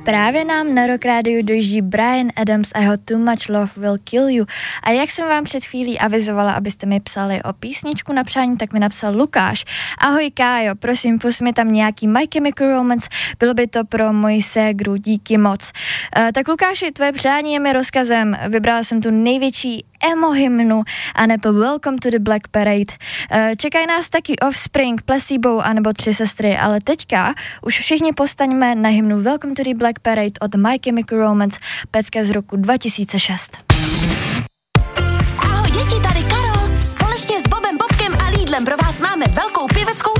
právě nám na Rock Rádiu dojíždí Bryan Adams a jeho Too Much Love Will Kill You. A jak jsem vám před chvílí avizovala, abyste mi psali o písničku na přání, tak mi napsal Lukáš. Ahoj Kájo, prosím, pust mi tam nějaký My Chemical Romance, bylo by to pro moji ségru, díky moc. Tak Lukáši, tvoje přání je mi rozkazem, vybrala jsem tu největší emo hymnu anebo Welcome to the Black Parade. Čekají nás taky Offspring, Placebo anebo Tři sestry, ale teďka už všichni postaňme na hymnu Welcome to the Black Parade od My Chemical Romance, pecka z roku 2006. Ahoj děti, tady Karol. Společně s Bobem, Bobkem a Lidlem pro vás máme velkou pěveckou